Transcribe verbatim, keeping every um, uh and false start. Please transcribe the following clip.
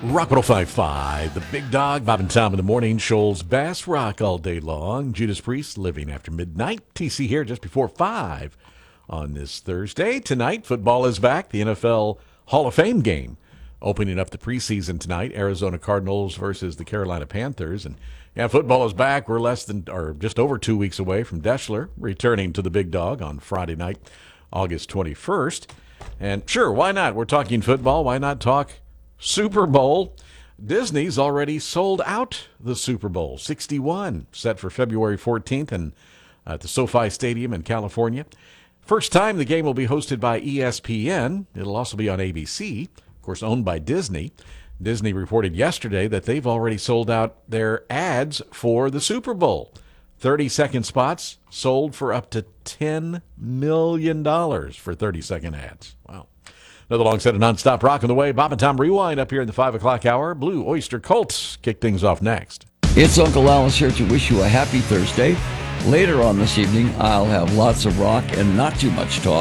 Rock one oh five point five, the big dog, Bob and Tom in the morning, Shoals Bass Rock all day long. Judas Priest, Living After Midnight. T C here just before five on this Thursday. Tonight, football is back. The N F L Hall of Fame game opening up the preseason tonight. Arizona Cardinals versus the Carolina Panthers. And yeah, football is back. We're less than, or just over two weeks away from Deschler returning to the big dog on Friday night, August twenty-first. And sure, why not? We're talking football. Why not talk Super Bowl? Disney's already sold out the Super Bowl. sixty-one set for February fourteenth and at the SoFi Stadium in California. First time the game will be hosted by E S P N. It'll also be on A B C, of course owned by Disney. Disney reported yesterday that they've already sold out their ads for the Super Bowl. thirty-second spots sold for up to ten million dollars for thirty-second ads. Wow. Another long set of nonstop rock on the way. Bob and Tom Rewind up here in the five o'clock hour. Blue Oyster Cults kick things off next. It's Uncle Alice here to wish you a happy Thursday. Later on this evening, I'll have lots of rock and not too much talk.